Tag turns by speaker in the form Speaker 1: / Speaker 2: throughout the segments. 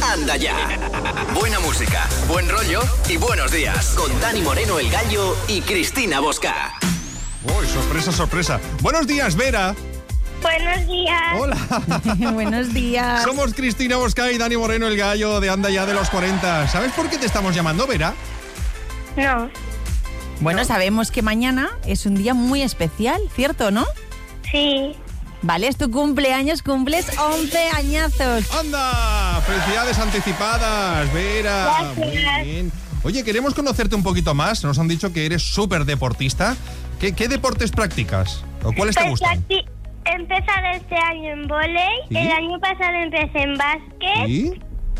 Speaker 1: Anda ya. Buena música, buen rollo y buenos días. Con Dani Moreno, el Gallo, y Cristina Bosca.
Speaker 2: ¡Uy, sorpresa, sorpresa! ¡Buenos días, Vera!
Speaker 3: Buenos días.
Speaker 2: ¡Hola!
Speaker 4: Buenos días.
Speaker 2: Somos Cristina Bosca y Dani Moreno, el Gallo, de Anda ya de los 40. ¿Sabes por qué te estamos llamando, Vera?
Speaker 3: No.
Speaker 4: Bueno, sabemos que mañana es un día muy especial, ¿cierto, no?
Speaker 3: Sí.
Speaker 4: Vale, es tu cumpleaños, cumples 11 añazos.
Speaker 2: ¡Anda! ¡Felicidades anticipadas, Vera!
Speaker 3: Gracias.
Speaker 2: Muy bien. Oye, queremos conocerte un poquito más. Nos han dicho que eres súper deportista. ¿Qué deportes practicas? ¿O cuáles te
Speaker 3: Pues
Speaker 2: gustan?
Speaker 3: he empezado este año en vóley.
Speaker 2: ¿Sí?
Speaker 3: El año pasado empecé en básquet.
Speaker 2: ¿Sí?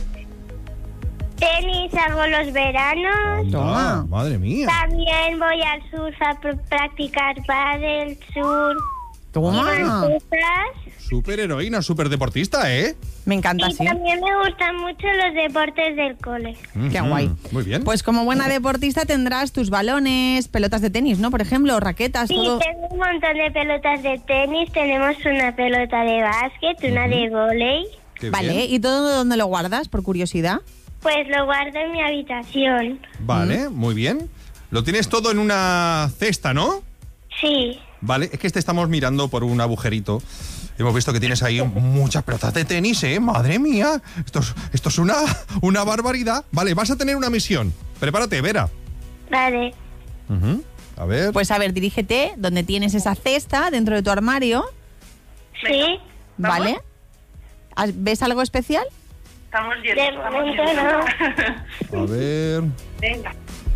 Speaker 3: Tenis hago los veranos.
Speaker 2: Anda,
Speaker 4: Toma.
Speaker 2: madre mía.
Speaker 3: También voy al surf a practicar pádel, surf y más
Speaker 4: Toma.
Speaker 3: cosas.
Speaker 2: Súper heroína, súper deportista, ¿eh?
Speaker 4: Me encanta,
Speaker 3: Y
Speaker 4: sí.
Speaker 3: también me gustan mucho los deportes del cole.
Speaker 4: Qué
Speaker 2: Ujú.
Speaker 4: guay.
Speaker 2: Muy bien.
Speaker 4: Pues como buena deportista tendrás tus balones, pelotas de tenis, ¿no? Por ejemplo, raquetas,
Speaker 3: Sí,
Speaker 4: todo.
Speaker 3: tengo un montón de pelotas de tenis. Tenemos una pelota de básquet, una de vóley.
Speaker 2: Qué
Speaker 4: Vale,
Speaker 2: bien.
Speaker 4: ¿y todo dónde lo guardas, por curiosidad?
Speaker 3: Pues lo guardo en mi habitación.
Speaker 2: Vale, muy bien. Lo tienes todo en una cesta, ¿no?
Speaker 3: Sí.
Speaker 2: Vale, es que estamos mirando por un agujerito. Hemos visto que tienes ahí muchas pelotas de tenis, ¿eh? ¡Madre mía! Esto es una barbaridad. Vale, vas a tener una misión. Prepárate, Vera.
Speaker 3: Vale.
Speaker 2: Ujú. A ver.
Speaker 4: Pues a ver, dirígete donde tienes esa cesta dentro de tu armario,
Speaker 3: Sí.
Speaker 4: ¿vale? ¿Ves algo especial?
Speaker 5: Estamos
Speaker 3: De
Speaker 5: llenos.
Speaker 3: momento no.
Speaker 2: A ver.
Speaker 5: Venga.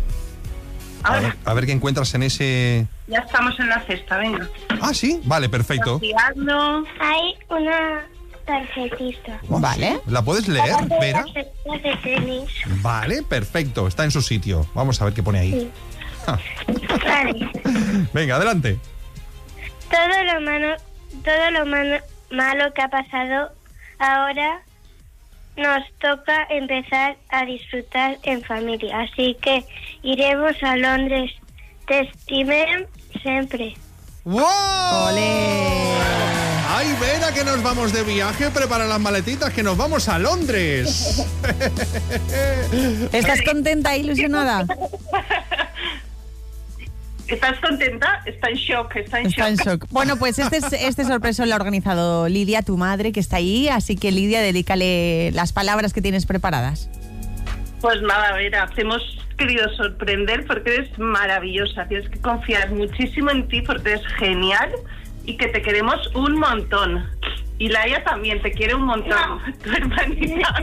Speaker 2: A ver qué encuentras en ese...
Speaker 5: Ya estamos en la cesta, venga.
Speaker 2: Ah, sí. Vale, perfecto.
Speaker 5: Vaciando.
Speaker 3: Hay una tarjetita.
Speaker 4: Vale.
Speaker 2: ¿La puedes leer,
Speaker 3: Para hacer
Speaker 2: Vera?
Speaker 3: las pelotas de tenis.
Speaker 2: Vale, perfecto. Está en su sitio. Vamos a ver qué pone ahí.
Speaker 3: Sí.
Speaker 2: Ah.
Speaker 3: Vale.
Speaker 2: Venga, adelante.
Speaker 3: Todo lo malo que ha pasado ahora nos toca empezar a disfrutar en familia. Así que iremos a Londres. Te estimem siempre.
Speaker 2: ¡Wow!
Speaker 4: ¡Ole!
Speaker 2: ¡Ay, Vera, que nos vamos de viaje! Prepara las maletitas, que nos vamos a Londres.
Speaker 4: ¿Estás contenta e ilusionada?
Speaker 5: ¿Estás contenta? Está en shock, está en
Speaker 4: Está en shock. Bueno, pues este sorpreso lo ha organizado Lidia, tu madre, que está ahí. Así que, Lidia, dedícale las palabras que tienes preparadas.
Speaker 5: Pues nada, Vera, te hemos querido sorprender porque eres maravillosa. Tienes que confiar muchísimo en ti porque eres genial y que te queremos un montón. Y Laia también te quiere un montón, tu hermanita.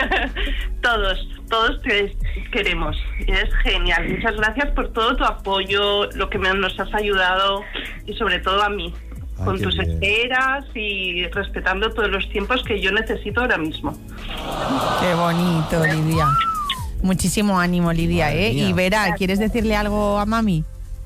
Speaker 5: Todos te queremos. Eres genial. Muchas gracias por todo tu apoyo, lo que nos has ayudado y sobre todo a mí.
Speaker 2: Ay,
Speaker 5: Con
Speaker 2: qué
Speaker 5: tus
Speaker 2: bien.
Speaker 5: esperas y respetando todos los tiempos que yo necesito ahora mismo.
Speaker 4: Qué bonito, Lidia. Muchísimo ánimo, Lidia,
Speaker 2: Madre
Speaker 4: ¿eh?
Speaker 2: mía.
Speaker 4: Y Vera, ¿quieres decirle algo a mami?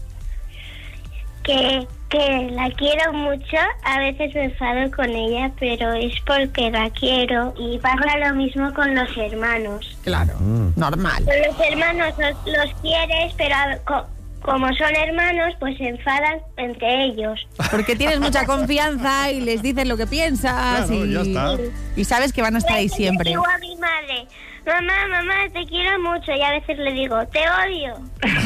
Speaker 3: Que la quiero mucho. A veces me enfado con ella, pero es porque la quiero. Y pasa lo mismo con los hermanos.
Speaker 4: Claro, normal.
Speaker 3: Con los hermanos los quieres, pero como son hermanos, pues se enfadan entre ellos.
Speaker 4: Porque tienes mucha confianza y les dices lo que piensas.
Speaker 2: Claro,
Speaker 4: y,
Speaker 2: ya está.
Speaker 4: y sabes que van a estar ahí
Speaker 3: Yo
Speaker 4: siempre.
Speaker 3: digo a mi madre, mamá, te quiero mucho. Y a veces le digo, te odio.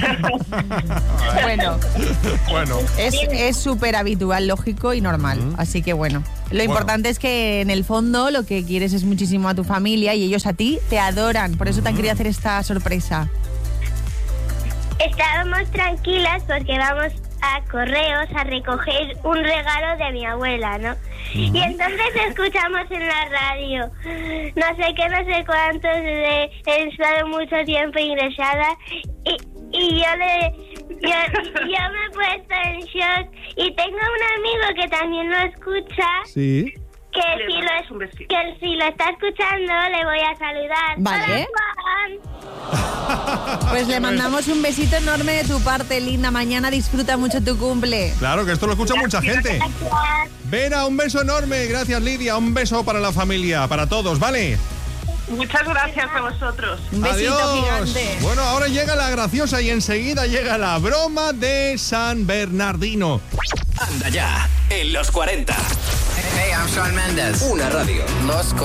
Speaker 4: Bueno,
Speaker 2: Bueno.
Speaker 4: es súper habitual, lógico y normal. Así que bueno, lo importante es que en el fondo lo que quieres es muchísimo a tu familia y ellos a ti te adoran. Por eso te han querido hacer esta sorpresa.
Speaker 3: Estábamos tranquilas porque vamos a correos a recoger un regalo de mi abuela, ¿no? Y entonces escuchamos en la radio, no sé qué, no sé cuántos, he estado mucho tiempo ingresada y yo me he puesto en shock y tengo un amigo que también lo escucha.
Speaker 2: Sí.
Speaker 3: Que
Speaker 5: Le mandamos un besito.
Speaker 3: si lo está escuchando, le voy a saludar.
Speaker 4: Vale.
Speaker 3: Hola, Juan.
Speaker 4: Pues le mandamos un besito enorme de tu parte, linda. Mañana disfruta mucho tu cumple.
Speaker 2: Claro, que esto lo escucha mucha gente.
Speaker 3: Gracias.
Speaker 2: Vera, un beso enorme. Gracias, Lidia. Un beso para la familia, para todos, ¿vale?
Speaker 5: Muchas gracias a vosotros.
Speaker 4: Un besito
Speaker 2: Adiós.
Speaker 4: gigante.
Speaker 2: Bueno, ahora llega la graciosa y enseguida llega la broma de San Bernardino.
Speaker 1: Anda ya, en los 40.
Speaker 6: Hey, I'm Shawn Mendes.
Speaker 1: Una radio.
Speaker 6: Los